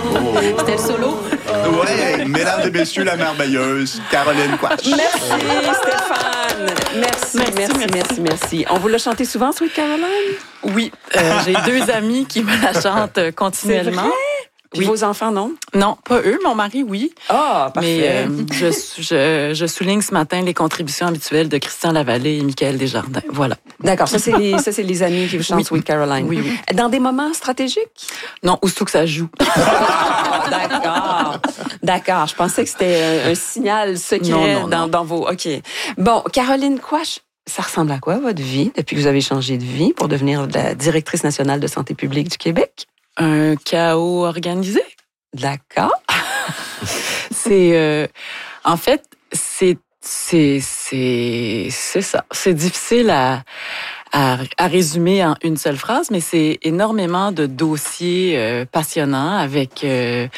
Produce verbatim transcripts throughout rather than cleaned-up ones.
C'était le solo. Oui, mesdames et messieurs, la merveilleuse Caroline Quach. Merci, Stéphane. Merci, merci, merci, merci, merci. On vous l'a chanté souvent, Sweet Caroline? Oui, euh, j'ai deux amis qui me la chantent continuellement. C'est vrai? Puis Oui. vos enfants, non? Non, pas eux, mon mari, oui. Ah, parfait. Mais euh, je, je, je souligne ce matin les contributions habituelles de Christian Lavallée et Michael Desjardins. Voilà. D'accord, ça c'est les, ça c'est les amis qui vous chantent Oui. Sweet Caroline. Oui, oui. Dans des moments stratégiques? Non, aussitôt que ça joue. Ah, d'accord. D'accord, je pensais que c'était un, un signal secret Non, non, dans, non. dans vos... OK. Bon, Caroline Quach, ça ressemble à quoi, votre vie, depuis que vous avez changé de vie pour devenir la directrice nationale de santé publique du Québec? Un chaos organisé. D'accord. C'est... euh, en fait, c'est... C'est, c'est, c'est ça. C'est difficile à, à, à résumer en une seule phrase, mais c'est énormément de dossiers euh, passionnants avec euh,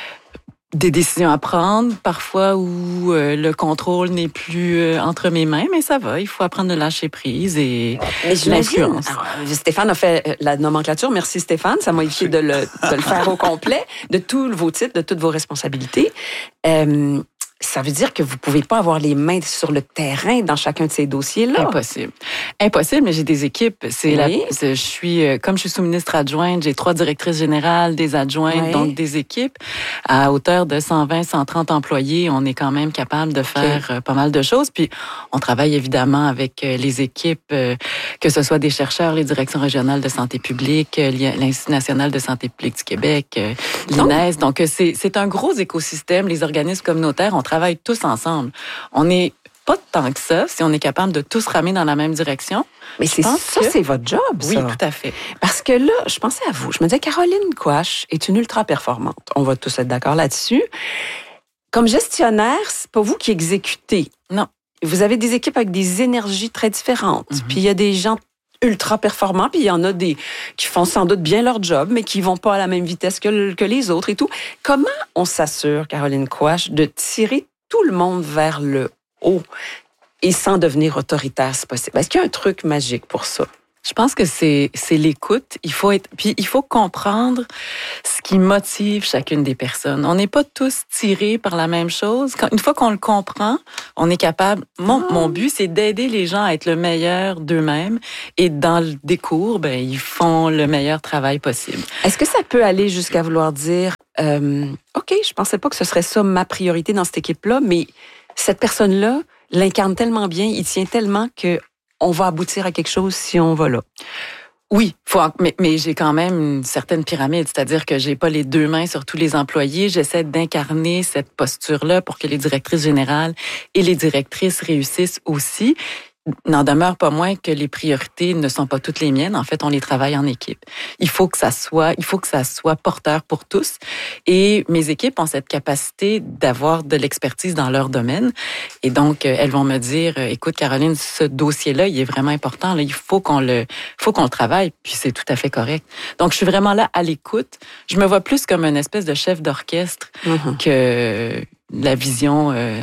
des décisions à prendre, parfois où euh, le contrôle n'est plus euh, entre mes mains, mais ça va, il faut apprendre de lâcher prise et Mais j'imagine- l'influence. Alors, Stéphane a fait la nomenclature. Merci Stéphane, ça m'a évité de le, de le faire au complet, de tous vos titres, de toutes vos responsabilités. Euh, ça veut dire que vous pouvez pas avoir les mains sur le terrain dans chacun de ces dossiers-là. Impossible. Impossible, mais j'ai des équipes. C'est la, Oui. c'est- je suis, euh, comme je suis sous-ministre adjointe, j'ai trois directrices générales, des adjointes, Oui. donc des équipes à hauteur de cent vingt, cent trente employés. On est quand même capable de faire euh, pas mal de choses. Puis, on travaille évidemment avec euh, les équipes, euh, que ce soit des chercheurs, les directions régionales de santé publique, euh, l'Institut national de santé publique du Québec, euh, l'I N E S. Donc, euh, c'est, c'est un gros écosystème. Les organismes communautaires, on travaille tous ensemble. On n'est pas tant que ça si on est capable de tous ramer dans la même direction. Mais c'est pense ça, que- c'est votre job, Oui, ça. tout à fait. Parce que là, je pensais à vous. Je me disais, Caroline Quach est une ultra performante. On va tous être d'accord là-dessus. Comme gestionnaire, c'est pas vous qui exécutez. Non. Vous avez des équipes avec des énergies très différentes. Mhm. Puis il y a des gens ultra performants, puis il y en a des qui font sans doute bien leur job, mais qui vont pas à la même vitesse que, le- que les autres et tout. Comment on s'assure, Caroline Quach, de tirer tout le monde vers le haut et sans devenir autoritaire, si possible? Est-ce qu'il y a un truc magique pour ça? Je pense que c'est c'est l'écoute. Il faut être puis il faut comprendre ce qui motive chacune des personnes. On n'est pas tous tirés par la même chose. Quand, une fois qu'on le comprend, on est capable. Mon, Ah. mon but, c'est d'aider les gens à être le meilleur d'eux-mêmes et dans le décours, ben ils font le meilleur travail possible. Est-ce que ça peut aller jusqu'à vouloir dire, euh, OK, je pensais pas que ce serait ça ma priorité dans cette équipe-là, mais cette personne-là l'incarne tellement bien, il tient tellement que on va aboutir à quelque chose si on va là. Oui, faut, en- mais, mais j'ai quand même une certaine pyramide, c'est-à-dire que j'ai pas les deux mains sur tous les employés. J'essaie d'incarner cette posture-là pour que les directrices générales et les directrices réussissent aussi. N'en demeure pas moins que les priorités ne sont pas toutes les miennes. En fait, on les travaille en équipe. Il faut que ça soit, il faut que ça soit porteur pour tous. Et mes équipes ont cette capacité d'avoir de l'expertise dans leur domaine. Et donc, euh, elles vont me dire, euh, écoute, Caroline, ce dossier-là, il est vraiment important. Là, il faut qu'on le, faut qu'on le travaille. Puis c'est tout à fait correct. Donc, je suis vraiment là à l'écoute. Je me vois plus comme une espèce de chef d'orchestre Mm-hmm. que la vision euh,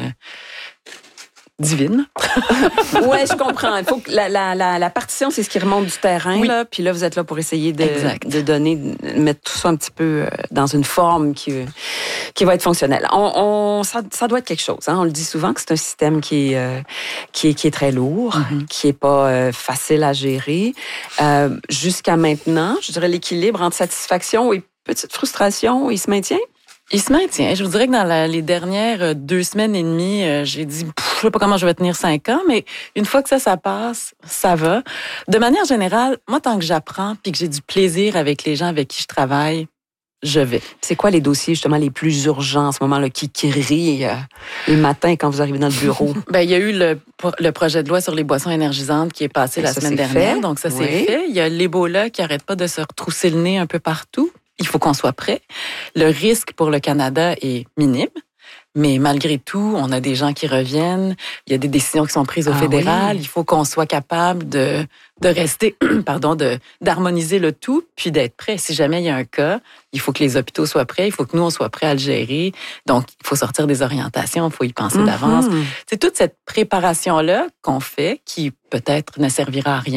divine. Ouais, je comprends. Il faut que la, la, la, la partition, c'est ce qui remonte du terrain, Oui. là. Puis là, vous êtes là pour essayer de, Exact. de donner, de mettre tout ça un petit peu euh, dans une forme qui, qui va être fonctionnelle. On, on, ça, ça doit être quelque chose. Hein. On le dit souvent que c'est un système qui est, euh, qui est, qui est très lourd, Mhm. qui est pas euh, facile à gérer. Euh, jusqu'à maintenant, je dirais l'équilibre entre satisfaction et petite frustration, il se maintient? Il se maintient. Je vous dirais que dans la- les dernières euh, deux semaines et demie, euh, j'ai dit, Pff, je sais pas comment je vais tenir cinq ans, mais une fois que ça, ça passe, ça va. De manière générale, moi, tant que j'apprends puis que j'ai du plaisir avec les gens avec qui je travaille, je vais. C'est quoi les dossiers, justement, les plus urgents en ce moment, là, qui crient euh, le matin quand vous arrivez dans le bureau? Ben, il y a eu le, le projet de loi sur les boissons énergisantes qui est passé Et la ça, semaine c'est dernière. fait. Donc, ça, c'est Oui. fait. Il y a l'Ebola qui arrête pas de se retrousser le nez un peu partout. Il faut qu'on soit prêt. Le risque pour le Canada est minime. Mais malgré tout, on a des gens qui reviennent. Il y a des décisions qui sont prises au Ah fédéral. oui. Il faut qu'on soit capable de, de rester, pardon, de, d'harmoniser le tout, puis d'être prêt. Si jamais il y a un cas, il faut que les hôpitaux soient prêts. Il faut que nous, on soit prêts à le gérer. Donc, il faut sortir des orientations. Il faut y penser d'avance. Mhm. C'est toute cette préparation-là qu'on fait qui peut-être ne servira à rien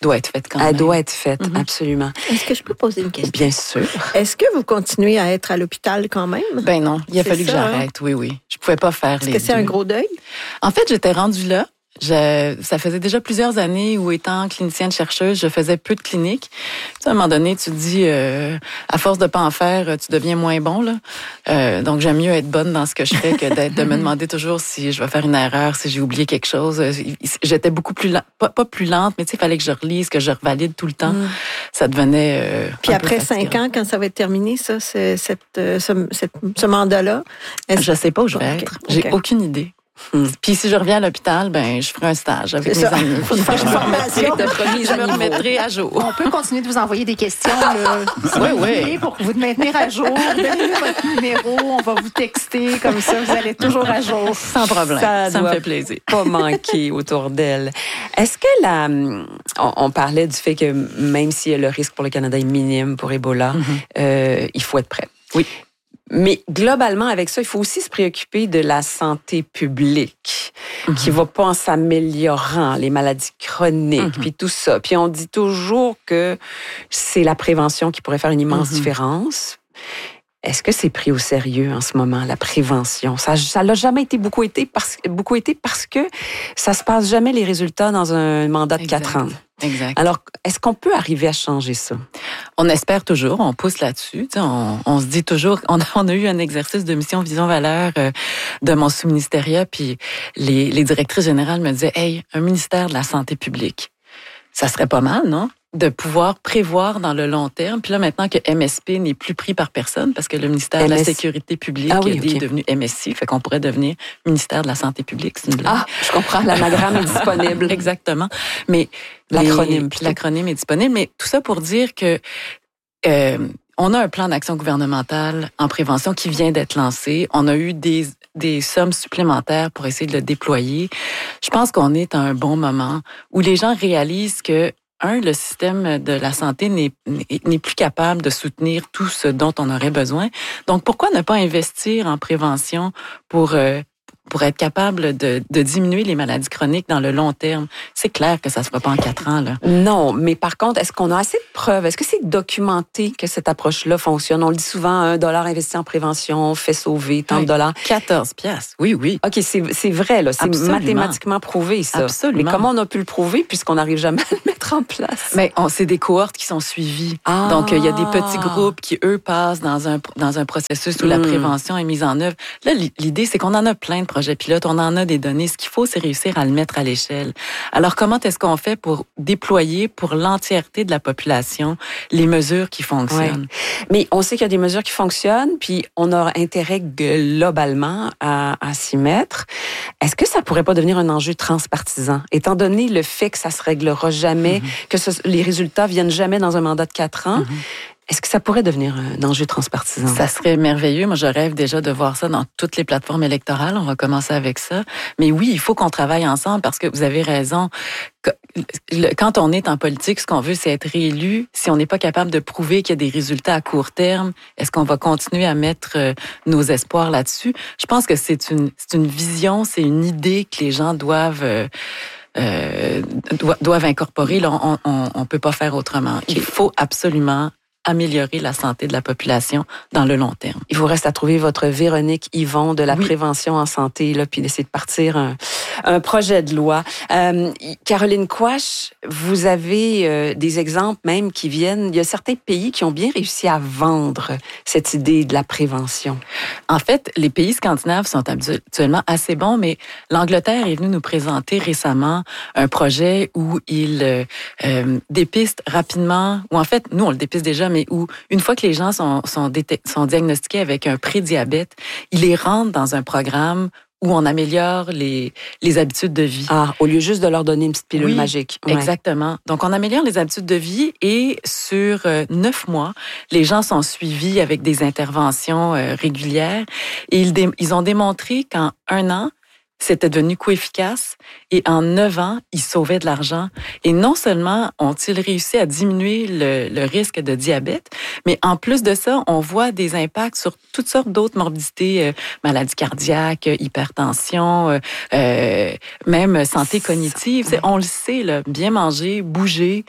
doit être faite quand Elle même. Elle doit être faite, mm-hmm. absolument. Est-ce que je peux poser une question? Bien sûr. Est-ce que vous continuez à être à l'hôpital quand même? Ben non, il a c'est fallu ça, que j'arrête, hein? oui, oui. Je pouvais pas faire Est-ce les que c'est deux. un gros deuil? En fait, j'étais rendue là. Je, ça faisait déjà plusieurs années où, étant clinicienne chercheuse, je faisais peu de cliniques. Tu sais, à un moment donné, tu te dis, euh, à force de pas en faire, tu deviens moins bon, là. Euh, donc, j'aime mieux être bonne dans ce que je fais que d'être, de me demander toujours si je vais faire une erreur, si j'ai oublié quelque chose. J'étais beaucoup plus lente, pas, pas plus lente, mais tu sais, il fallait que je relise, que je revalide tout le temps. Mm. Ça devenait euh, Puis après cinq ans, quand ça va être terminé, ça, c'est, cette, euh, ce, cette, ce mandat-là? Je sais pas où je vais okay. être. J'ai okay. aucune idée. Hmm. Puis si je reviens à l'hôpital, ben je ferai un stage avec mes amis. Il faut faire une formation. Je me remettrai à jour. On peut continuer de vous envoyer des questions. Oui, oui. Pour vous maintenir à jour. Donnez-nous votre numéro. On va vous texter. Comme ça, vous allez toujours à jour. Sans problème. Ça, ça me fait plaisir. Pas manquer autour d'elle. Est-ce que la... On, on parlait du fait que même si le risque pour le Canada est minime pour Ebola, mm-hmm. euh, il faut être prêt. Oui. Mais globalement, avec ça, il faut aussi se préoccuper de la santé publique, mm-hmm. qui va pas en s'améliorant, les maladies chroniques, mm-hmm. puis tout ça. Puis on dit toujours que c'est la prévention qui pourrait faire une immense mm-hmm. différence. Est-ce que c'est pris au sérieux en ce moment, la prévention? Ça, ça l'a jamais été beaucoup été parce, beaucoup été parce que ça se passe jamais les résultats dans un mandat de quatre ans. Exact. Alors, est-ce qu'on peut arriver à changer ça? On espère toujours, on pousse là-dessus. Tu sais, on, on se dit toujours, on a, on a eu un exercice de mission vision valeur euh, de mon sous-ministériat, puis les, les directrices générales me disaient, hey, un ministère de la santé publique, ça serait pas mal, non? De pouvoir prévoir dans le long terme. Puis là, maintenant que M S P n'est plus pris par personne, parce que le ministère M S... de la Sécurité publique ah oui, est okay. devenu M S C, fait qu'on pourrait devenir ministère de la Santé publique. C'est une blague. Ah, je comprends. L'anagramme est disponible. Exactement. Mais l'acronyme, les, l'acronyme est disponible. Mais tout ça pour dire que euh, on a un plan d'action gouvernemental en prévention qui vient d'être lancé. On a eu des des sommes supplémentaires pour essayer de le déployer. Je pense qu'on est à un bon moment où les gens réalisent que Un, le système de la santé n'est, n'est plus capable de soutenir tout ce dont on aurait besoin. Donc, pourquoi ne pas investir en prévention pour euh, pour être capable de, de diminuer les maladies chroniques dans le long terme? C'est clair que ça ne se fera pas en quatre ans, là. Non, mais par contre, est-ce qu'on a assez de preuves? Est-ce que c'est documenté que cette approche-là fonctionne? On le dit souvent, un dollar investi en prévention fait sauver tant de dollars. quatorze piastres, oui, oui. OK, c'est, c'est vrai, là. C'est Absolument. mathématiquement prouvé, ça. Absolument. Mais comment on a pu le prouver puisqu'on n'arrive jamais à le mettre en place? Mais on, c'est des cohortes qui sont suivies. Ah. Donc, il y a des petits groupes qui, eux, passent dans un, dans un processus où mmh. la prévention est mise en œuvre. Là, l'idée, c'est qu'on en a plein de projets pilotes. On en a des données. Ce qu'il faut, c'est réussir à le mettre à l'échelle. Alors, comment est-ce qu'on fait pour déployer pour l'entièreté de la population les mesures qui fonctionnent? Ouais. Mais on sait qu'il y a des mesures qui fonctionnent, puis on a intérêt globalement à, à s'y mettre. Est-ce que ça pourrait pas devenir un enjeu transpartisan, étant donné le fait que ça se réglera jamais, mm-hmm. que ce, les résultats viennent jamais dans un mandat de quatre ans? Mm-hmm. Est-ce que ça pourrait devenir un enjeu transpartisan? Ça serait merveilleux. Moi, je rêve déjà de voir ça dans toutes les plateformes électorales. On va commencer avec ça. Mais oui, il faut qu'on travaille ensemble parce que vous avez raison. Quand on est en politique, ce qu'on veut, c'est être réélu. Si on n'est pas capable de prouver qu'il y a des résultats à court terme, est-ce qu'on va continuer à mettre nos espoirs là-dessus? Je pense que c'est une, c'est une vision, c'est une idée que les gens doivent... Euh, euh, doivent incorporer. Là, on on, on peut pas faire autrement. Il faut absolument améliorer la santé de la population dans le long terme. Il vous reste à trouver votre Véronique Yvon de la oui. prévention en santé, là, puis d'essayer de partir un, un projet de loi. Euh, Caroline Quach, vous avez euh, des exemples même qui viennent. Il y a certains pays qui ont bien réussi à vendre cette idée de la prévention. En fait, les pays scandinaves sont habituellement assez bons, mais l'Angleterre est venue nous présenter récemment un projet où ils euh, euh, dépistent rapidement, ou en fait, nous, on le dépiste déjà, mais où, une fois que les gens sont, sont, déte- sont diagnostiqués avec un prédiabète, ils les rentrent dans un programme où on améliore les, les habitudes de vie. Ah, au lieu juste de leur donner une petite pilule oui, magique. Ouais. Exactement. Donc, on améliore les habitudes de vie et sur euh, neuf mois, les gens sont suivis avec des interventions euh, régulières et ils, dé- ils ont démontré qu'en un an, c'était devenu co-efficace et en neuf ans, ils sauvaient de l'argent. Et non seulement ont-ils réussi à diminuer le, le risque de diabète, mais en plus de ça, on voit des impacts sur toutes sortes d'autres morbidités, euh, maladies cardiaques, hypertension, euh, euh, même santé cognitive. Ouais. On le sait, là, bien manger, bouger,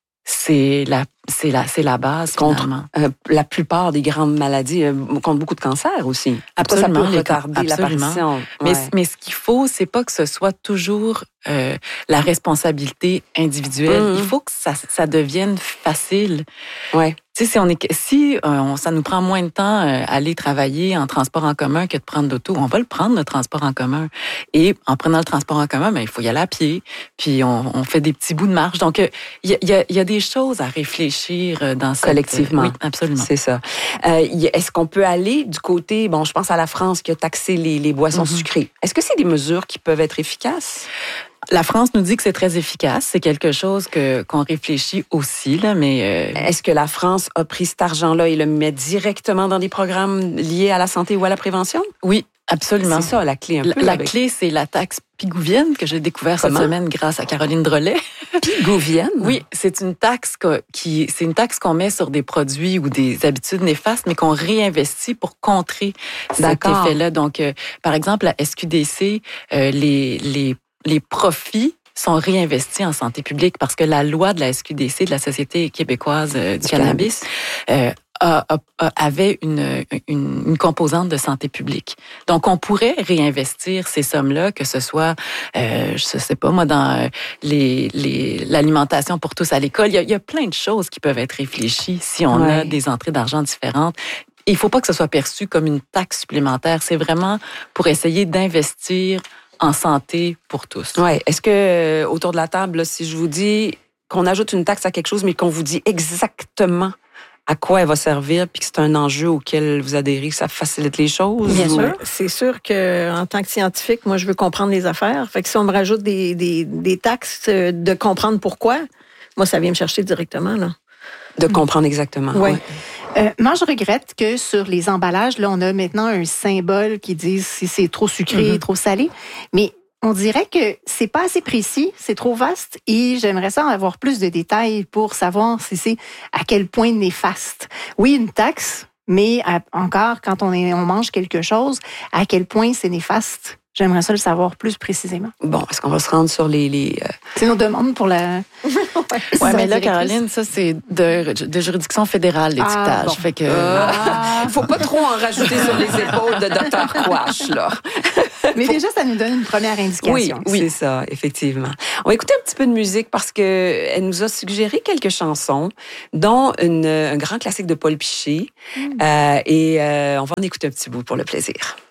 c'est la c'est la c'est la base contre euh, la plupart des grandes maladies, euh, contre beaucoup de cancers aussi. Absolument, ça peut retarder l'apparition. Ouais. Mais mais ce qu'il faut, c'est pas que ce soit toujours euh, la responsabilité individuelle. Mmh. Il faut que ça ça devienne facile. Ouais. Tu sais, si on est si euh, on, ça nous prend moins de temps euh, aller travailler en transport en commun que de prendre l'auto, on va le prendre le transport en commun. Et en prenant le transport en commun, ben il faut y aller à pied. Puis on, on fait des petits bouts de marche. Donc il y a, y a, y a des choses à réfléchir dans cette... collectivement. Oui, absolument. C'est ça. Euh, est-ce qu'on peut aller du côté, bon, je pense à la France qui a taxé les, les boissons mm-hmm. sucrées. Est-ce que c'est des mesures qui peuvent être efficaces? La France nous dit que c'est très efficace. C'est quelque chose que qu'on réfléchit aussi, là, mais... Euh... Est-ce que la France a pris cet argent-là et le met directement dans des programmes liés à la santé ou à la prévention? Oui, absolument. C'est ça, la clé un peu. La, la avec... clé, c'est la taxe pigouvienne que j'ai découvert Comment? cette semaine grâce à Caroline Drolet. Pigouvienne? Oui, c'est une taxe qui, c'est une taxe qu'on met sur des produits ou des habitudes néfastes, mais qu'on réinvestit pour contrer cet effet-là. Donc, euh, par exemple, la S Q D C, euh, les, les, les profits sont réinvestis en santé publique parce que la loi de la S Q D C, de la Société québécoise euh, du, du cannabis, cannabis. Euh, A, a, a, avait une, une, une composante de santé publique. Donc, on pourrait réinvestir ces sommes-là, que ce soit, euh, je sais pas moi, dans les, les, l'alimentation pour tous à l'école. Il y a, il y a plein de choses qui peuvent être réfléchies si on ouais. a des entrées d'argent différentes. Il faut pas que ce soit perçu comme une taxe supplémentaire. C'est vraiment pour essayer d'investir en santé pour tous. Ouais. Est-ce que, autour de la table, là, si je vous dis qu'on ajoute une taxe à quelque chose, mais qu'on vous dit exactement à quoi elle va servir, puis que c'est un enjeu auquel vous adhérez, que ça facilite les choses? Bien sûr. C'est sûr qu'en tant que scientifique, moi, je veux comprendre les affaires. Fait que si on me rajoute des, des, des taxes de comprendre pourquoi, moi, ça vient me chercher directement, là. De comprendre exactement. Oui. Ouais. Euh, moi, je regrette que sur les emballages, là, on a maintenant un symbole qui dit si c'est trop sucré, mm-hmm. trop salé. Mais on dirait que c'est pas assez précis, c'est trop vaste et j'aimerais ça en avoir plus de détails pour savoir si c'est à quel point néfaste. Oui, une taxe, mais à, encore, quand on, est, on mange quelque chose, à quel point c'est néfaste. J'aimerais ça le savoir plus précisément. Bon, est-ce qu'on va se rendre sur les... les euh... C'est nos demandes pour la... Oui, mais là, Caroline, ça, c'est de, de juridiction fédérale, l'étiquetage. Ah, bon. Fait que... Ah, faut pas trop en rajouter sur les épaules de docteur Quash, là. Mais déjà, ça nous donne une première indication. Oui, oui, c'est ça, effectivement. On va écouter un petit peu de musique parce que elle nous a suggéré quelques chansons, dont une, un grand classique de Paul Piché. Mm. Euh, et euh, on va en écouter un petit bout pour le plaisir.